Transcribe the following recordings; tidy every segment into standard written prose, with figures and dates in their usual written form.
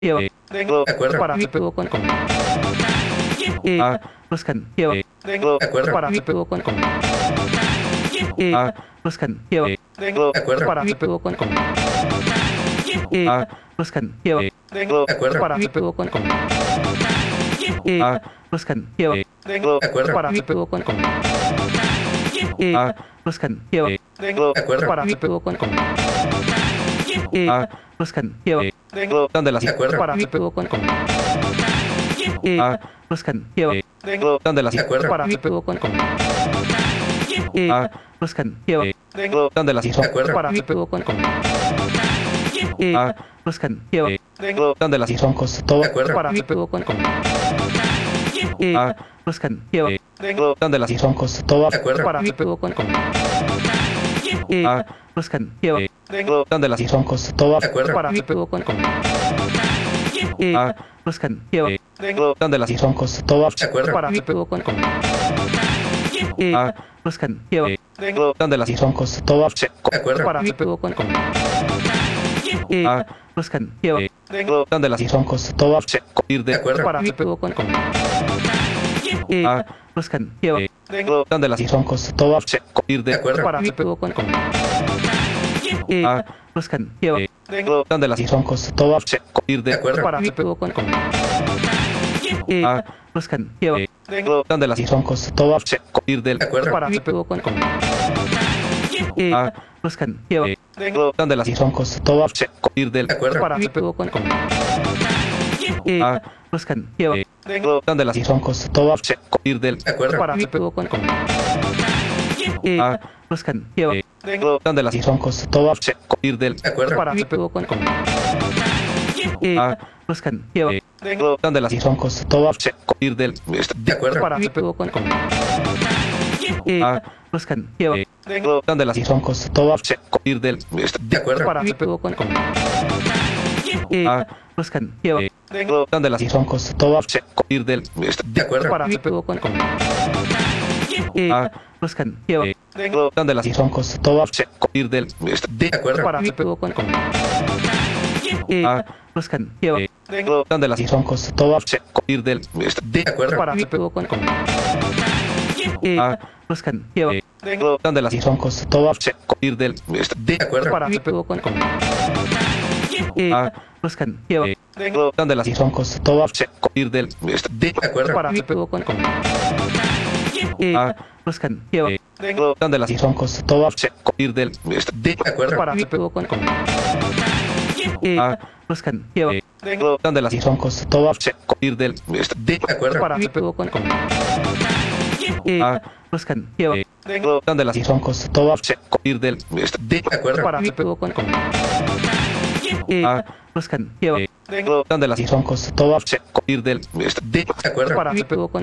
Tengo De acuerdo. para buscan Tengo de acuerdo. para buscan De tengo acuerdo. para buscan De tengo acuerdo. para buscan tengo De acuerdo. para buscan tengo De acuerdo. para buscan tengo ¿Dónde las De acuerdo. para buscan tengo ¿Dónde las De acuerdo. para buscan tengo ¿Dónde las De acuerdo. para buscan tengo ¿Dónde las De acuerdo. para buscan tengo ¿Dónde las De acuerdo. para buscan tengo ¿Dónde las De acuerdo. para buscan tengo ¿Dónde las De acuerdo. para buscan tengo ¿Dónde las De acuerdo. para buscan tengo ¿Dónde las ir De de acuerdo. para buscan tengo ¿Dónde las ir De de acuerdo. para buscan tengo ¿Dónde las ir De de acuerdo. para buscan tengo ¿Dónde las ir del De acuerdo. para buscan tengo ¿Dónde las ir del De acuerdo. para buscan tengo ¿Dónde las ir del De acuerdo. para buscan tengo ¿Dónde las ir del De acuerdo. para buscan tengo ¿Dónde las ir del De acuerdo. para buscan tengo ¿Dónde las ir del De acuerdo. para buscan tengo ¿Dónde las ir del De acuerdo. para buscan tengo ¿Dónde las ir del De acuerdo. para buscan tengo ¿Dónde las ir del De acuerdo. para buscan tengo ¿Dónde las ir del De acuerdo. para buscan tengo ¿Dónde las ir del De acuerdo. para buscan tengo ¿Dónde las ir del De acuerdo. para buscan tengo ¿Dónde las ir del De acuerdo. para buscan tengo ¿Dónde las ir del De acuerdo. para buscan tengo ¿Dónde las ir del De acuerdo. para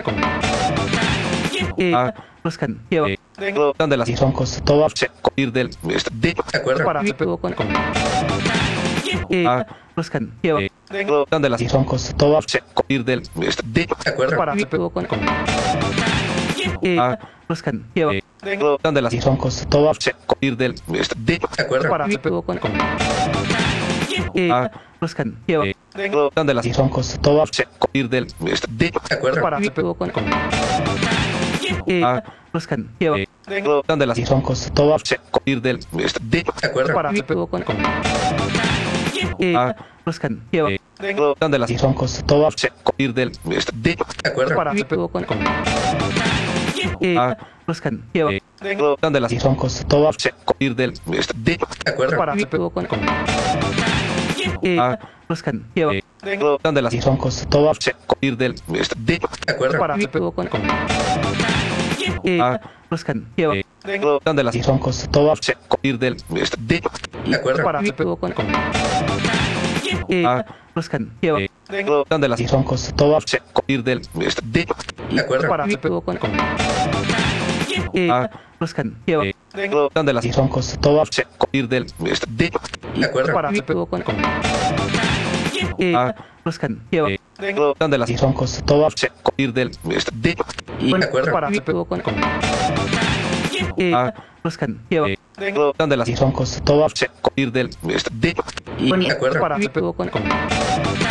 buscan tengo ¿Dónde las ir del De acuerdo. para buscan tengo ¿Dónde las ir del De acuerdo. para buscan tengo ¿Dónde las ir del De acuerdo. para buscan tengo ¿Dónde las ir del De acuerdo. para buscan tengo ¿Dónde las ir del De acuerdo. para buscan tengo ¿Dónde las ir del De acuerdo. para buscan tengo ¿Dónde las ir del De acuerdo. para buscan tengo ¿Dónde las ir del De acuerdo. para buscan tengo ¿Dónde las ir del De acuerdo. para buscan tengo ¿Dónde las ir del De acuerdo. para buscan tengo ¿Dónde las ir del De acuerdo. para buscan tengo ¿Dónde las ir del De acuerdo. para buscan tengo ¿Dónde las ir del De acuerdo. para